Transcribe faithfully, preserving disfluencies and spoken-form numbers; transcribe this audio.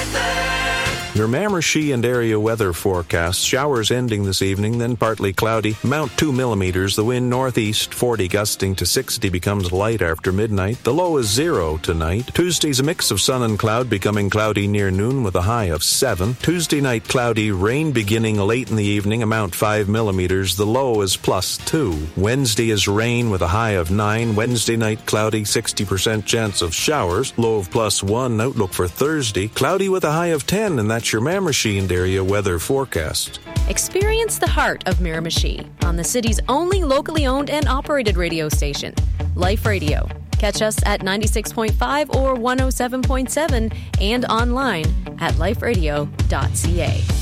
Your Miramichi and area weather forecast. Showers ending this evening, then partly cloudy. Mount two millimeters. The wind northeast, forty gusting to sixty, becomes light after midnight. The low is zero tonight. Tuesday's a mix of sun and cloud, becoming cloudy near noon with a high of seven. Tuesday night cloudy, rain beginning late in the evening, amount five millimeters. The low is plus two. Wednesday is rain with a high of nine. Wednesday night cloudy, sixty percent chance of showers. Low of plus one. Outlook for Thursday, cloudy with a high of ten, and that's your Miramichi and area weather forecast. Experience the heart of Miramichi on the city's only locally owned and operated radio station, Life Radio. Catch us at ninety-six point five or one oh seven point seven and online at life radio dot c a.